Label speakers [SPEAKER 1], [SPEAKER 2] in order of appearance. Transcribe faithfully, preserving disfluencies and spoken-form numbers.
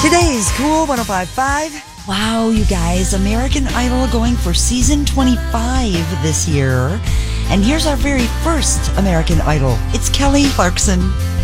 [SPEAKER 1] Today's Cool one oh five point five. Wow, you guys, American Idol going for season twenty-five this year. And here's our very first American Idol. It's Kelly Clarkson.